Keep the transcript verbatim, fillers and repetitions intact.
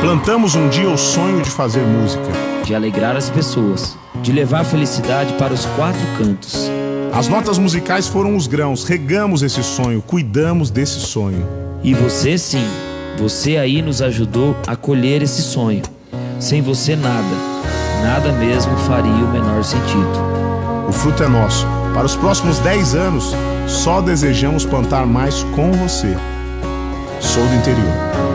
Plantamos um dia o sonho de fazer música, de alegrar as pessoas, de levar felicidade para os quatro cantos. As notas musicais foram os grãos, regamos esse sonho, cuidamos desse sonho. E você sim, você aí nos ajudou a colher esse sonho. Sem você nada, nada mesmo faria o menor sentido. O fruto é nosso. Para os próximos dez anos, só desejamos plantar mais com você. Sou do interior.